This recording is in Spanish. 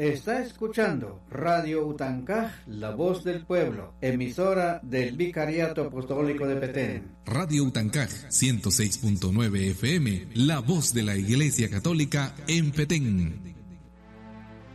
Está escuchando Radio Utancaj, la voz del pueblo, emisora del Vicariato Apostólico de Petén. Radio Utancaj 106.9 FM, la voz de la Iglesia Católica en Petén.